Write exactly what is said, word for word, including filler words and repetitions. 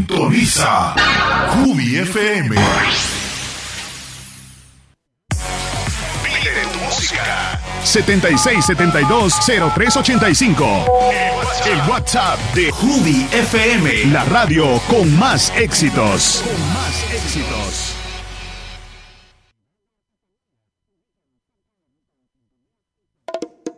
Sintoniza Judy F M. Pide tu música. setenta y seis setenta y dos cero tres ochenta y cinco. El WhatsApp de Judy F M, la radio con más éxitos. Con más éxitos.